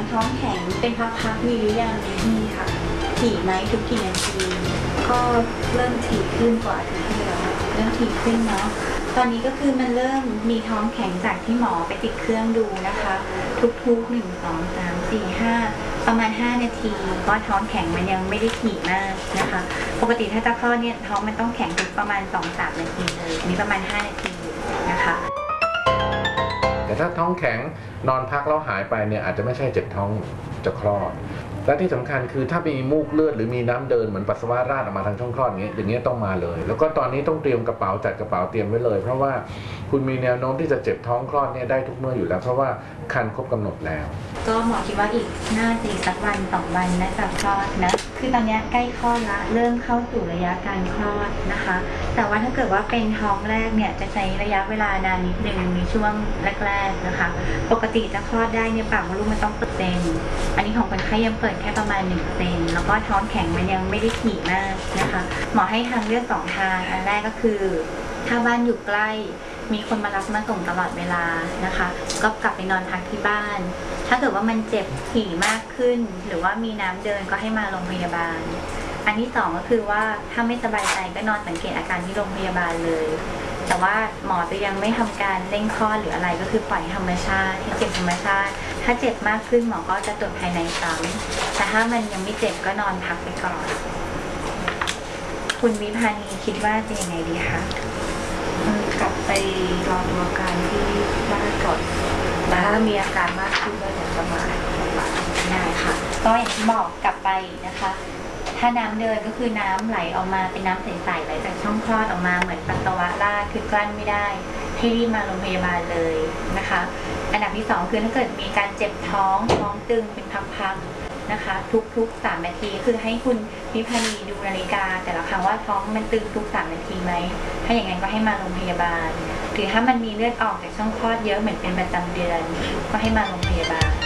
ท้องแข็งเป็นพักๆมีหรือยังมีค่ะถี่ไหมทุกกี่นาทีก็เริ่มถี่ขึ้นกว่าอาทิตย์ที่แล้วเริ่มถี่ขึ้นเนาะตอนนี้ก็คือมันเริ่มมีท้องแข็งจากที่หมอไปติดเครื่องดูนะคะทุกๆ1 2 3 4 5ประมาณ5 นาทีก็ท้องแข็งมันยังไม่ได้ถี่มากนะคะปกติถ้าจะคลอดเนี่ยท้องมันต้องแข็งทุกประมาณ 2-3 นาทีเลยนี่ประมาณ5 นาทีนะคะแต่ถ้าท้องแข็งนอนพักแล้วหายไปเนี่ยอาจจะไม่ใช่เจ็บท้องจะคลอดและที่สำคัญคือถ้ามีมูกเลือดหรือมีน้ำเดินเหมือนปัสสาวะราดออกมาทางช่องคลอดอย่างเงี้ยต้องมาเลยแล้วก็ตอนนี้ต้องเตรียมกระเป๋าจัดกระเป๋าเตรียมไว้เลยเพราะว่าคุณมีแนวโน้มที่จะเจ็บท้องคลอดเนี่ยได้ทุกเมื่ออยู่แล้วเพราะว่าครรภ์ครบกำหนดแล้วก็หมอคิดว่าอีกน่าจะอีกสักวัน2 วันน่าจะคลอดนะคือตอนนี้ใกล้คลอดละเริ่มเข้าสู่ระยะการคลอดนะคะแต่ว่าถ้าเกิดว่าเป็นท้องแรกเนี่ยจะใช้ระยะเวลานานนิดนึงในช่วงแรกๆนะคะปกติจะคลอดได้เนี่ยปากมดลูกมันต้องเปิดเซนอันนี้ของคนไข้ยังเปิดแค่ประมาณ1 เซนแล้วก็ท้องแข็งมันยังไม่ได้ถี่มากนะคะหมอให้ทางเลือก2 ทางอันแรกก็คือถ้าบ้านอยู่ใกล้มีคนมารับมาส่งตลอดเวลานะคะก็กลับไปนอนพักที่บ้านถ้าเกิดว่ามันเจ็บถี่มากขึ้นหรือว่ามีน้ำเดินก็ให้มาโรงพยาบาลอันที่2ก็คือว่าถ้าไม่สบายใจก็นอนสังเกตอาการที่โรงพยาบาลเลยแต่ว่าหมอจะยังไม่ทำการเร่งคลอดหรืออะไรก็คือปล่อยธรรมชาติให้เจ็บธรรมชาติถ้าเจ็บมากขึ้นหมอก็จะตรวจภายในซ้ำแต่ถ้ามันยังไม่เจ็บก็นอนพักไปก่อนคุณวิภานีคิดว่าจะยังไงดีคะกลับไปรอดูอาการที่บ้านก่อนแล้วถ้ามีอาการมากขึ้นก็เดี๋ยวจะมาได้ค่ะก็อย่างที่บอกกลับไปนะคะถ้าน้ำเดินก็คือน้ำไหลออกมาเป็นน้ำใสๆไหลจากช่องคลอดออกมาเหมือนปัสสาวะราดคือกลั้นไม่ได้ให้รีบมาโรงพยาบาลเลยนะคะอันดับที่2คือถ้าเกิดมีการเจ็บท้องตึงเป็นพักๆนะคะทุก3 นาทีคือให้คุณวิภานีดูนาฬิกาแต่ละครั้งว่าท้องมันตึงทุก3 นาทีไหมถ้าอย่างนั้นก็ให้มาโรงพยาบาลหรือถ้ามันมีเลือดออกจากช่องคลอดเยอะเหมือนเป็นประจำเดือนก็ให้มาโรงพยาบาล